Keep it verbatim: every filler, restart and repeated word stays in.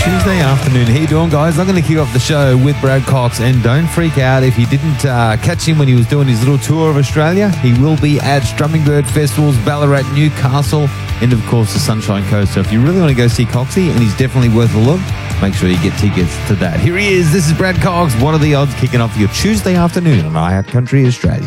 Tuesday afternoon. How you doing, guys? I'm going to kick off the show with Brad Cox, and don't freak out if you didn't uh, catch him when he was doing his little tour of Australia. He will be at Strumming Bird Festivals, Ballarat, Newcastle, and of course the Sunshine Coast. So if you really want to go see Coxie, and he's definitely worth a look, make sure you get tickets to that. Here he is. This is Brad Cox. What are the odds? Kicking off your Tuesday afternoon on iHeart Country Australia.